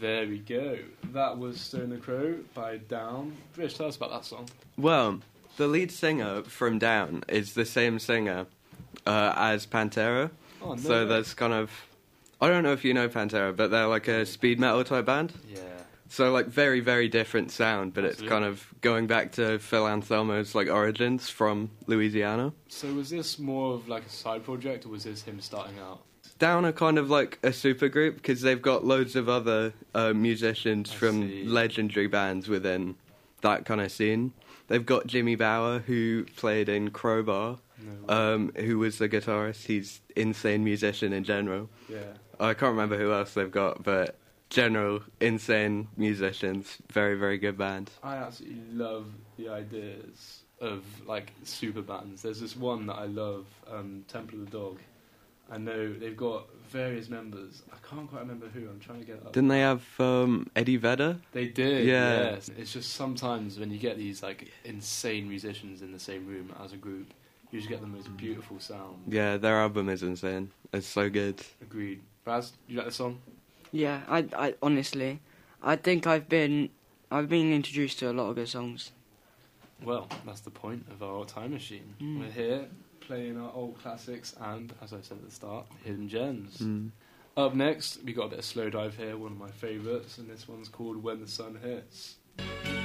There we go. That was Stone the Crow by Down. Rich, tell us about that song. Well, the lead singer from Down is the same singer as Pantera. Oh, no so way. there's kind of... I don't know if you know Pantera, but they're like a speed metal type band. Yeah. So like very, very different sound, but Absolutely. it's kind of going back to Phil Anselmo's like origins from Louisiana. So was this more of like a side project, or was this him starting out? Down are kind of like a super group because they've got loads of other musicians I from see. legendary bands within that kind of scene. They've got Jimmy Bower, who played in Crowbar, who was the guitarist. He's insane musician in general. Yeah. I can't remember who else they've got, but general insane musicians. Very, very good band. I absolutely love the ideas of like super bands. There's this one that I love, Temple of the Dog. I know they've got various members. I can't quite remember who. I'm trying to get it up. Didn't they have Eddie Vedder? They did, Yeah. yes. It's just sometimes when you get these like insane musicians in the same room as a group, you just get the most beautiful sound. Yeah, their album is insane. It's so good. Agreed. Baz, you like the song? Yeah, I honestly, I think I've been introduced to a lot of good songs. Well, that's the point of our time machine. Mm. We're here playing our old classics and, as I said at the start, hidden gems. Mm. Up next, we got a bit of slow dive here, one of my favourites, and this one's called When the Sun Hits.